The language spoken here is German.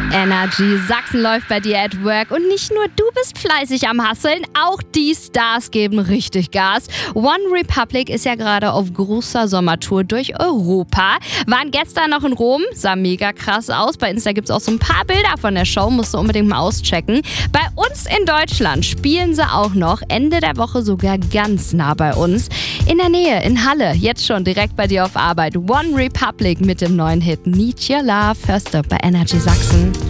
Energy Sachsen läuft bei dir at work und nicht nur du bist fleißig am Hustlen, auch die Stars geben richtig Gas. One Republic ist ja gerade auf großer Sommertour durch Europa. Waren gestern noch in Rom, sah mega krass aus. Bei Insta gibt es auch so ein paar Bilder von der Show, musst du unbedingt mal auschecken. Bei uns in Deutschland spielen sie auch noch, Ende der Woche sogar ganz nah bei uns. In der Nähe, in Halle, jetzt schon direkt bei dir auf Arbeit. One Republic mit dem neuen Hit Need Your Love. Hörst du bei Energy Sachsen.